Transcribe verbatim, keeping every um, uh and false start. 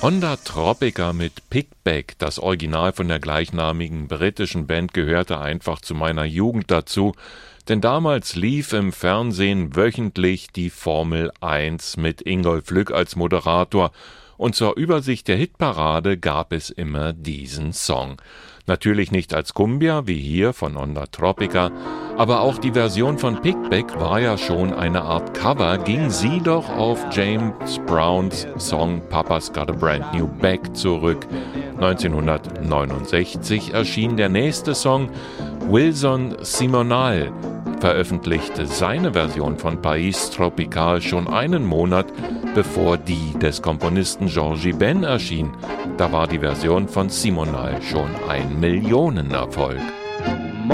Onda Tropica mit Pickback, das Original von der gleichnamigen britischen Band, gehörte einfach zu meiner Jugend dazu, denn damals lief im Fernsehen wöchentlich die Formel eins mit Ingolf Lück als Moderator und zur Übersicht der Hitparade gab es immer diesen Song. Natürlich nicht als Cumbia, wie hier von Onda Tropica, aber auch die Version von Pickback war ja schon eine Art Cover, ging sie doch auf James Browns Song Papa's Got a Brand New Bag zurück. neunzehnhundertneunundsechzig erschien der nächste Song. Wilson Simonal veröffentlichte seine Version von País Tropical schon einen Monat, bevor die des Komponisten Georgie Ben erschien. Da war die Version von Simonal schon ein Millionenerfolg.